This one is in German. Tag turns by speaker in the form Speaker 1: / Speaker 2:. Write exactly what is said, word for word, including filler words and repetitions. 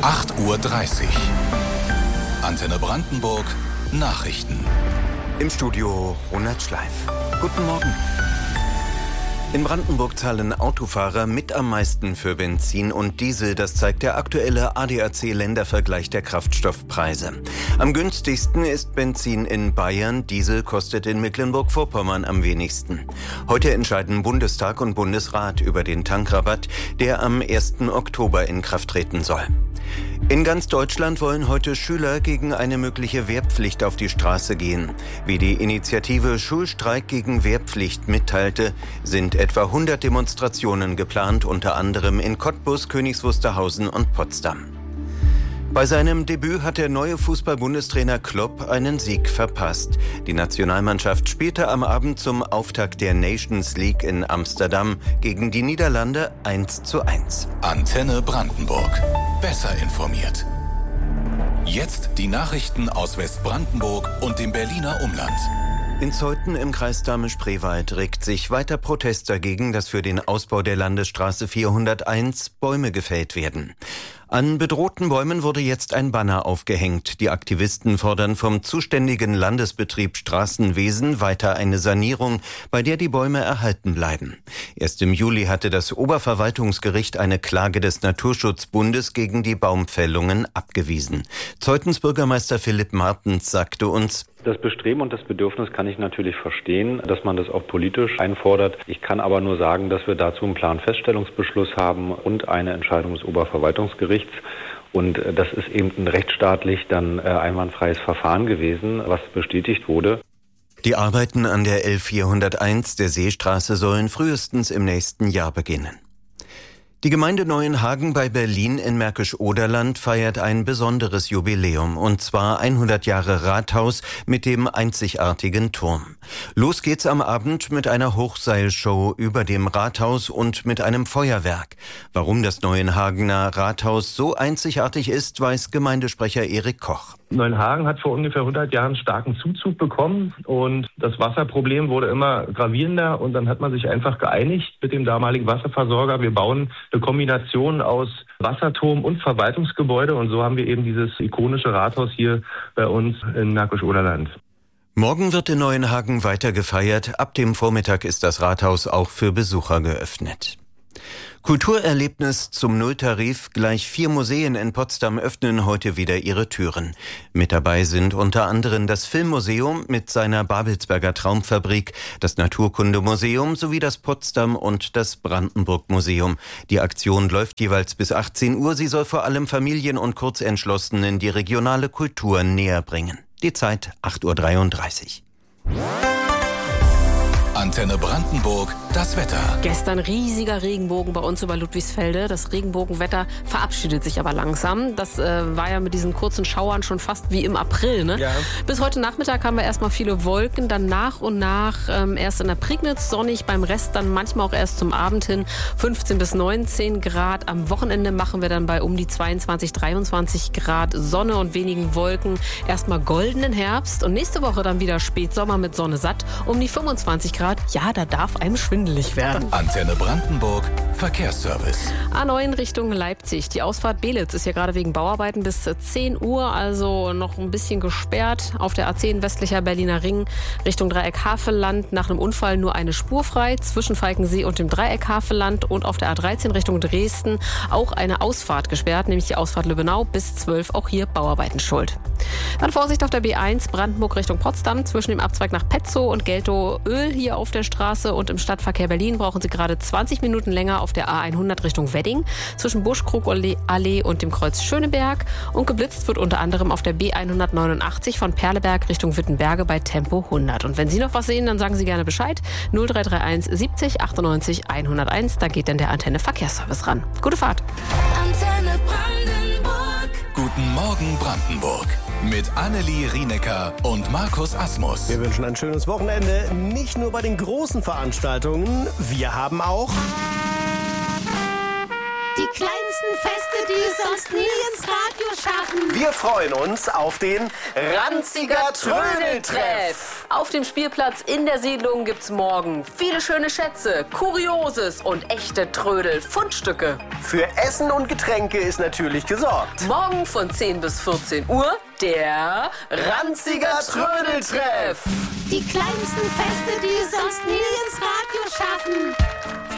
Speaker 1: acht Uhr dreißig. Antenne Brandenburg Nachrichten.
Speaker 2: Im Studio Ronald Schleif. Guten Morgen. In Brandenburg zahlen Autofahrer mit am meisten für Benzin und Diesel. Das zeigt der aktuelle A D A C-Ländervergleich der Kraftstoffpreise. Am günstigsten ist Benzin in Bayern. Diesel kostet in Mecklenburg-Vorpommern am wenigsten. Heute entscheiden Bundestag und Bundesrat über den Tankrabatt, der am ersten Oktober in Kraft treten soll. In ganz Deutschland wollen heute Schüler gegen eine mögliche Wehrpflicht auf die Straße gehen. Wie die Initiative Schulstreik gegen Wehrpflicht mitteilte, sind etwa hundert Demonstrationen geplant, unter anderem in Cottbus, Königs Wusterhausen und Potsdam. Bei seinem Debüt hat der neue Fußball-Bundestrainer Klopp einen Sieg verpasst. Die Nationalmannschaft spielte am Abend zum Auftakt der Nations League in Amsterdam gegen die Niederlande eins zu eins.
Speaker 1: Antenne Brandenburg. Besser informiert. Jetzt die Nachrichten aus Westbrandenburg und dem Berliner Umland.
Speaker 2: In Zeuthen im Kreis Dahme-Spreewald regt sich weiter Protest dagegen, dass für den Ausbau der Landesstraße vierhunderteins Bäume gefällt werden. An bedrohten Bäumen wurde jetzt ein Banner aufgehängt. Die Aktivisten fordern vom zuständigen Landesbetrieb Straßenwesen weiter eine Sanierung, bei der die Bäume erhalten bleiben. Erst im Juli hatte das Oberverwaltungsgericht eine Klage des Naturschutzbundes gegen die Baumfällungen abgewiesen. Zeuthens Bürgermeister Philipp Martens sagte uns:
Speaker 3: Das Bestreben und das Bedürfnis kann ich natürlich verstehen, dass man das auch politisch einfordert. Ich kann aber nur sagen, dass wir dazu einen Planfeststellungsbeschluss haben und eine Entscheidung des Oberverwaltungsgerichts. Und das ist eben ein rechtsstaatlich dann einwandfreies Verfahren gewesen, was bestätigt wurde.
Speaker 2: Die Arbeiten an der L vierhunderteins der Seestraße sollen frühestens im nächsten Jahr beginnen. Die Gemeinde Neuenhagen bei Berlin in Märkisch-Oderland feiert ein besonderes Jubiläum, und zwar hundert Jahre Rathaus mit dem einzigartigen Turm. Los geht's am Abend mit einer Hochseilshow über dem Rathaus und mit einem Feuerwerk. Warum das Neuenhagener Rathaus so einzigartig ist, weiß Gemeindesprecher Erik Koch.
Speaker 4: Neuenhagen hat vor ungefähr hundert Jahren starken Zuzug bekommen und das Wasserproblem wurde immer gravierender, und dann hat man sich einfach geeinigt mit dem damaligen Wasserversorger. Wir bauen eine Kombination aus Wasserturm und Verwaltungsgebäude, und so haben wir eben dieses ikonische Rathaus hier bei uns in Märkisch-Oderland.
Speaker 2: Morgen wird in Neuenhagen weiter gefeiert. Ab dem Vormittag ist das Rathaus auch für Besucher geöffnet. Kulturerlebnis zum Nulltarif. Gleich vier Museen in Potsdam öffnen heute wieder ihre Türen. Mit dabei sind unter anderem das Filmmuseum mit seiner Babelsberger Traumfabrik, das Naturkundemuseum sowie das Potsdam und das Brandenburg-Museum. Die Aktion läuft jeweils bis achtzehn Uhr. Sie soll vor allem Familien und Kurzentschlossenen die regionale Kultur näher bringen. Die Zeit acht Uhr dreiunddreißig.
Speaker 1: Antenne Brandenburg, das Wetter.
Speaker 5: Gestern riesiger Regenbogen bei uns über Ludwigsfelde. Das Regenbogenwetter verabschiedet sich aber langsam. Das äh, war ja mit diesen kurzen Schauern schon fast wie im April, ne?
Speaker 2: Ja.
Speaker 5: Bis heute Nachmittag haben wir erstmal viele Wolken, dann nach und nach ähm, erst in der Prignitz sonnig, beim Rest dann manchmal auch erst zum Abend hin fünfzehn bis neunzehn Grad. Am Wochenende machen wir dann bei um die zweiundzwanzig, dreiundzwanzig Grad Sonne und wenigen Wolken erstmal goldenen Herbst, und nächste Woche dann wieder Spätsommer mit Sonne satt um die fünfundzwanzig Grad. Ja, da darf einem schwindelig werden.
Speaker 1: Antenne Brandenburg, Verkehrsservice.
Speaker 5: A neun Richtung Leipzig. Die Ausfahrt Belitz ist hier gerade wegen Bauarbeiten bis zehn Uhr, also noch ein bisschen gesperrt. Auf der A zehn westlicher Berliner Ring Richtung Dreieck Havelland nach einem Unfall nur eine Spur frei zwischen Falkensee und dem Dreieck Havelland, und auf der A dreizehn Richtung Dresden auch eine Ausfahrt gesperrt, nämlich die Ausfahrt Lübbenau bis zwölf, auch hier Bauarbeiten schuld. Dann Vorsicht auf der B eins Brandenburg Richtung Potsdam zwischen dem Abzweig nach Petzow und Geltow-Öl hier auf der Straße, und im Stadtverkehr Berlin brauchen Sie gerade zwanzig Minuten länger auf der A hundert Richtung Wedding zwischen Buschkrug-Allee und dem Kreuz Schöneberg, und geblitzt wird unter anderem auf der B hundertneunundachtzig von Perleberg Richtung Wittenberge bei Tempo hundert. Und wenn Sie noch was sehen, dann sagen Sie gerne Bescheid. null drei drei eins siebzig achtundneunzig hunderteins, da geht dann der Antenne Verkehrsservice ran. Gute Fahrt.
Speaker 1: Antenne Brandenburg. Guten Morgen Brandenburg. Mit Annelie Rienecker und Markus Asmus.
Speaker 6: Wir wünschen ein schönes Wochenende. Nicht nur bei den großen Veranstaltungen. Wir haben auch
Speaker 7: Die kleinsten Feste, die es sonst nie ins Radio schaffen.
Speaker 6: Wir freuen uns auf den Ranziger Trödeltreff.
Speaker 5: Auf dem Spielplatz in der Siedlung gibt's morgen viele schöne Schätze, Kurioses und echte Trödel-Fundstücke.
Speaker 6: Für Essen und Getränke ist natürlich gesorgt.
Speaker 5: Morgen von zehn bis vierzehn Uhr der
Speaker 6: Ranziger Trödeltreff.
Speaker 7: Die kleinsten Feste, die es sonst nie ins Radio schaffen.